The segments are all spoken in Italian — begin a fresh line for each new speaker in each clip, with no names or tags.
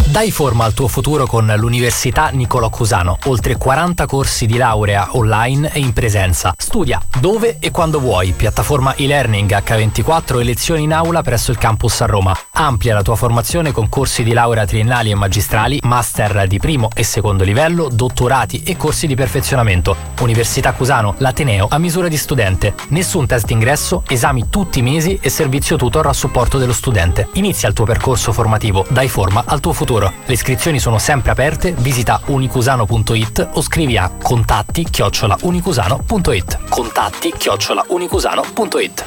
Dai forma al tuo futuro con l'Università Niccolò Cusano. Oltre 40 corsi di laurea online e in presenza. Studia dove e quando vuoi. Piattaforma e-learning H24 e lezioni in aula presso il campus a Roma. Amplia la tua formazione con corsi di laurea triennali e magistrali, master di primo e secondo livello, dottorati e corsi di perfezionamento. Università Cusano, l'ateneo a misura di studente. Nessun test d'ingresso, esami tutti i mesi e servizio tutor a supporto dello studente. Inizia il tuo percorso formativo. Dai forma al tuo futuro. Le iscrizioni sono sempre aperte, visita unicusano.it o scrivi a contatti@unicusano.it. contatti@unicusano.it.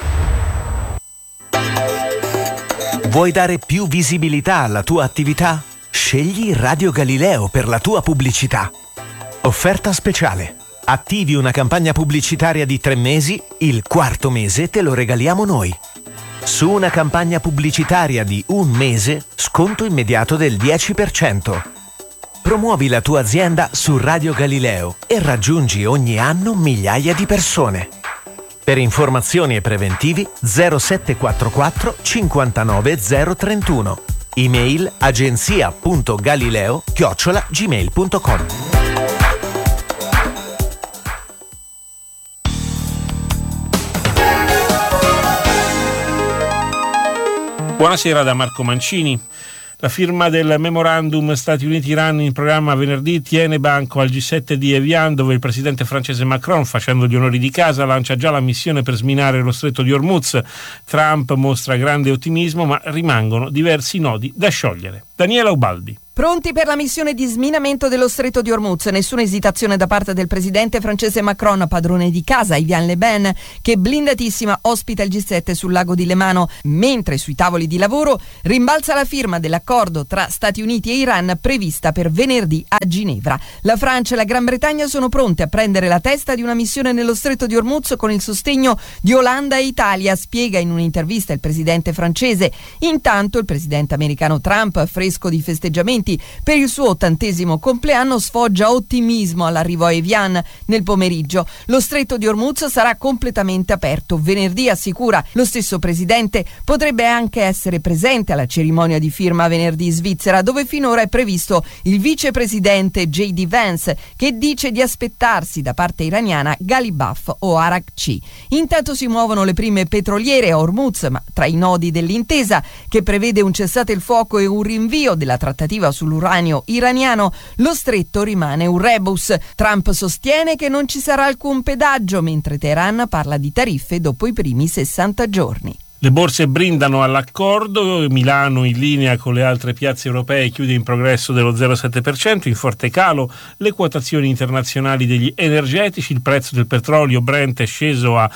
Vuoi dare più visibilità alla tua attività? Scegli Radio Galileo per la tua pubblicità. Offerta speciale. Attivi una campagna pubblicitaria di 3 mesi, il 4º mese te lo regaliamo noi. Su una campagna pubblicitaria di 1 mese, sconto immediato del 10%. Promuovi la tua azienda su Radio Galileo e raggiungi ogni anno migliaia di persone. Per informazioni e preventivi 0744 59 031. Email agenzia.galileo@gmail.com.
Buonasera da Marco Mancini. La firma del memorandum Stati Uniti-Iran in programma venerdì tiene banco al G7 di Evian, dove il presidente francese Macron, facendo gli onori di casa, lancia già la missione per sminare lo stretto di Hormuz. Trump mostra grande ottimismo, ma rimangono diversi nodi da sciogliere. Daniela Ubaldi.
Pronti per la missione di sminamento dello stretto di Hormuz. Nessuna esitazione da parte del presidente francese Macron, padrone di casa, Evian Le Ben, che blindatissima ospita il G7 sul lago di Lemano, mentre sui tavoli di lavoro rimbalza la firma dell'accordo tra Stati Uniti e Iran prevista per venerdì a Ginevra. La Francia e la Gran Bretagna sono pronte a prendere la testa di una missione nello stretto di Hormuz con il sostegno di Olanda e Italia, spiega in un'intervista il presidente francese. Intanto il presidente americano Trump, fresco di festeggiamenti per il suo 80° compleanno, sfoggia ottimismo all'arrivo a Evian nel pomeriggio. Lo stretto di Hormuz sarà completamente aperto venerdì, assicura. Lo stesso presidente potrebbe anche essere presente alla cerimonia di firma venerdì in Svizzera, dove finora è previsto il vicepresidente J.D. Vance, che dice di aspettarsi da parte iraniana Ghalibaf o Arakci. Intanto si muovono le prime petroliere a Hormuz, ma tra i nodi dell'intesa, che prevede un cessate il fuoco e un rinvio della trattativa sull'uranio iraniano, lo stretto rimane un rebus. Trump sostiene che non ci sarà alcun pedaggio, mentre Teheran parla di tariffe dopo i primi 60 giorni.
Le borse brindano all'accordo, Milano in linea con le altre piazze europee chiude in progresso dello 0,7%, in forte calo le quotazioni internazionali degli energetici, il prezzo del petrolio Brent è sceso a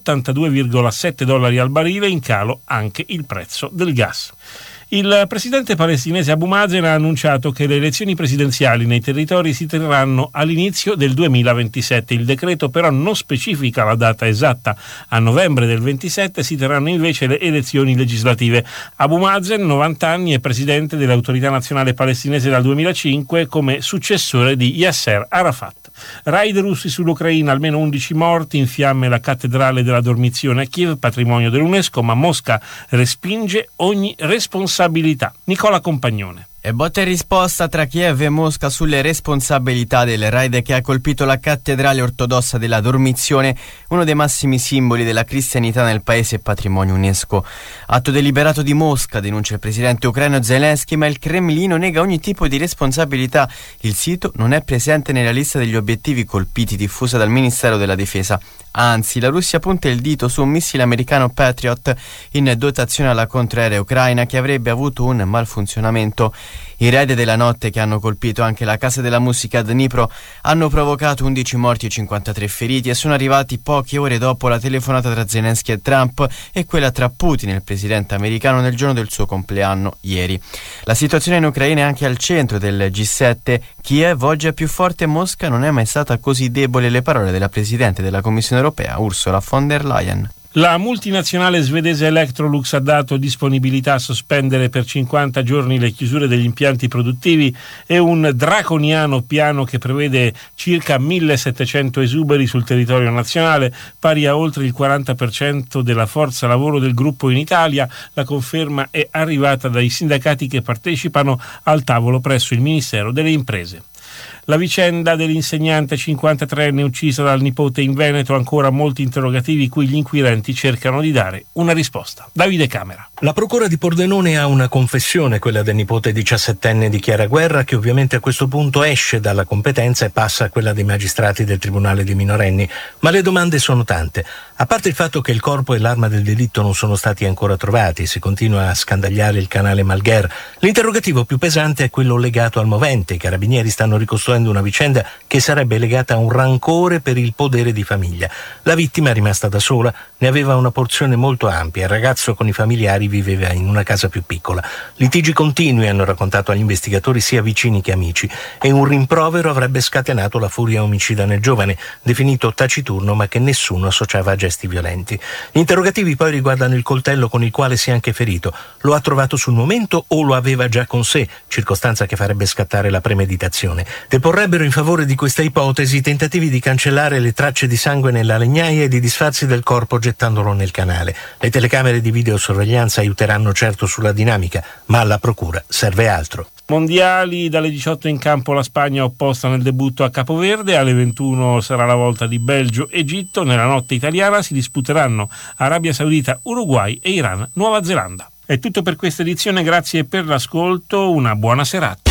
$82,7 al barile, in calo anche il prezzo del gas. Il presidente palestinese Abu Mazen ha annunciato che le elezioni presidenziali nei territori si terranno all'inizio del 2027. Il decreto però non specifica la data esatta. A novembre del 27 si terranno invece le elezioni legislative. Abu Mazen, 90 anni, è presidente dell'Autorità Nazionale Palestinese dal 2005 come successore di Yasser Arafat. Raid russi sull'Ucraina, almeno 11 morti, in fiamme la cattedrale della Dormizione a Kiev, patrimonio dell'UNESCO, ma Mosca respinge ogni responsabilità. Nicola Compagnone.
E botta e risposta tra Kiev e Mosca sulle responsabilità del raid che ha colpito la cattedrale ortodossa della Dormizione, uno dei massimi simboli della cristianità nel paese e patrimonio UNESCO. Atto deliberato di Mosca, denuncia il presidente ucraino Zelensky, ma il Cremlino nega ogni tipo di responsabilità. Il sito non è presente nella lista degli obiettivi colpiti diffusa dal Ministero della Difesa. Anzi, la Russia punta il dito su un missile americano Patriot in dotazione alla contraerea ucraina che avrebbe avuto un malfunzionamento. I raid della notte, che hanno colpito anche la Casa della Musica a Dnipro, hanno provocato 11 morti e 53 feriti e sono arrivati poche ore dopo la telefonata tra Zelensky e Trump e quella tra Putin e il presidente americano nel giorno del suo compleanno, ieri. La situazione in Ucraina è anche al centro del G7. Kiev oggi è più forte e Mosca non è mai stata così debole, le parole della presidente della Commissione europea Ursula von der Leyen.
La multinazionale svedese Electrolux ha dato disponibilità a sospendere per 50 giorni le chiusure degli impianti produttivi e un draconiano piano che prevede circa 1.700 esuberi sul territorio nazionale, pari a oltre il 40% della forza lavoro del gruppo in Italia. La conferma è arrivata dai sindacati che partecipano al tavolo presso il Ministero delle Imprese. La vicenda dell'insegnante 53enne uccisa dal nipote in Veneto, ancora molti interrogativi cui gli inquirenti cercano di dare una risposta. Davide Camera.
La procura di Pordenone ha una confessione, quella del nipote 17enne di Chiara Guerra, che ovviamente a questo punto esce dalla competenza e passa a quella dei magistrati del Tribunale dei minorenni. Ma le domande sono tante. A parte il fatto che il corpo e l'arma del delitto non sono stati ancora trovati, si continua a scandagliare il canale Malgher, l'interrogativo più pesante è quello legato al movente. I carabinieri stanno ricostruendo una vicenda che sarebbe legata a un rancore per il podere di famiglia. La vittima è rimasta da sola, ne aveva una porzione molto ampia. Il ragazzo con i familiari viveva in una casa più piccola. Litigi continui hanno raccontato agli investigatori sia vicini che amici, e un rimprovero avrebbe scatenato la furia omicida nel giovane, definito taciturno ma che nessuno associava a gesti violenti. Gli interrogativi poi riguardano il coltello con il quale si è anche ferito. Lo ha trovato sul momento o lo aveva già con sé, circostanza che farebbe scattare la premeditazione. Deporrebbero in favore di questa ipotesi i tentativi di cancellare le tracce di sangue nella legnaia e di disfarsi del corpo gettandolo nel canale. Le telecamere di videosorveglianza aiuteranno certo sulla dinamica, ma alla procura serve altro.
Mondiali, dalle 18 in campo la Spagna opposta nel debutto a Capoverde, alle 21 sarà la volta di Belgio-Egitto, nella notte italiana si disputeranno Arabia Saudita, Uruguay e Iran, Nuova Zelanda. È tutto per questa edizione, grazie per l'ascolto, una buona serata.